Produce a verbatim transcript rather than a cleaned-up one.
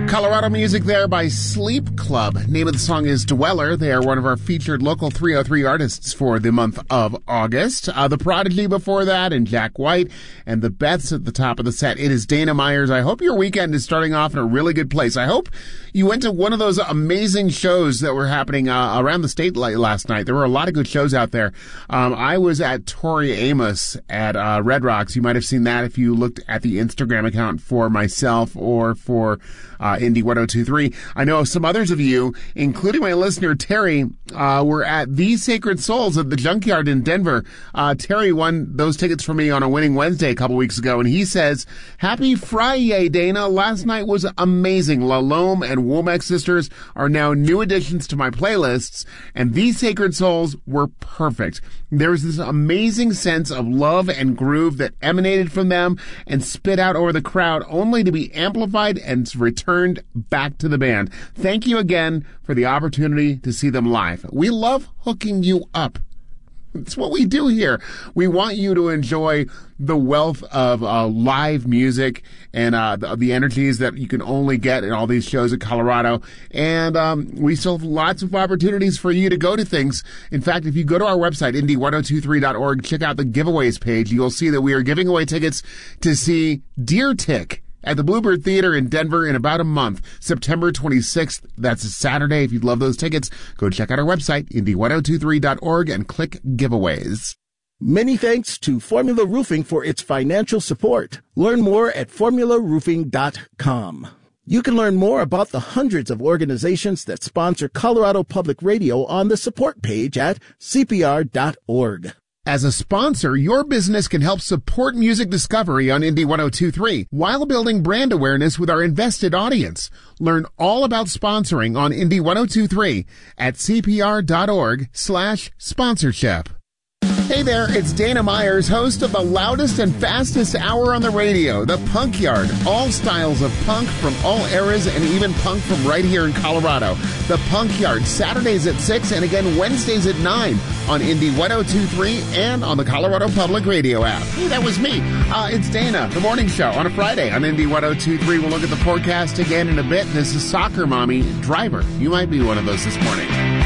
Colorado music there by Sleep Club. Name of the song is Dweller. They are one of our featured local three oh three artists for the month of August. Uh, the Prodigy before that, and Jack White, and the Beths at the top of the set. It is Dana Myers. I hope your weekend is starting off in a really good place. I hope you went to one of those amazing shows that were happening uh, around the state last night. There were a lot of good shows out there. Um, I was at Tori Amos at uh, Red Rocks. You might have seen that if you looked at the Instagram account for myself or for uh, Indie ten twenty-three. I know some others of you, including my listener Terry, uh, were at The Sacred Souls at the Junkyard in Denver. Uh, Terry won those tickets for me on a Winning Wednesday a couple weeks ago, and he says, "Happy Friday, Dana. Last night was amazing. La Lome and Womack Sisters are now new additions to my playlists, and The Sacred Souls were perfect. There was this amazing sense of love and groove that emanated from them and spit out over the crowd, only to be amplified and returned back to the band. Thank you again for the opportunity to see them live. We love hooking you up. It's what we do here. We want you to enjoy the wealth of uh, live music and uh, the, the energies that you can only get in all these shows in Colorado. And um, we still have lots of opportunities for you to go to things. In fact, if you go to our website, indie ten twenty-three dot org, check out the giveaways page, you'll see that we are giving away tickets to see Deer Tick at the Bluebird Theater in Denver in about a month, September twenty-sixth. That's a Saturday. If you'd love those tickets, go check out our website, indie ten twenty-three dot org, and click giveaways. Many thanks to Formula Roofing for its financial support. Learn more at formula roofing dot com. You can learn more about the hundreds of organizations that sponsor Colorado Public Radio on the support page at c p r dot org. As a sponsor, your business can help support music discovery on Indie ten twenty-three while building brand awareness with our invested audience. Learn all about sponsoring on Indie ten twenty-three at c p r dot org slash sponsorship. Hey there, it's Dana Myers, host of the loudest and fastest hour on the radio, The Punk Yard. All styles of punk from all eras and even punk from right here in Colorado. The Punk Yard, Saturdays at six and again Wednesdays at nine on Indie ten twenty-three and on the Colorado Public Radio app. Hey, that was me. Uh, it's Dana, the morning show on a Friday on Indie ten twenty-three. We'll look at the forecast again in a bit. This is Soccer Mommy Driver. You might be one of those this morning.